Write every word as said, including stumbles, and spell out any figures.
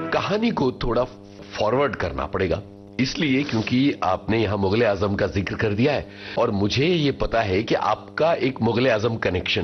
कहानी को थोड़ा फॉरवर्ड करना पड़ेगा, इसलिए क्योंकि आपने यहां मुगले आजम का जिक्र कर दिया है और मुझे ये पता है कि आपका एक मुगले आजम कनेक्शन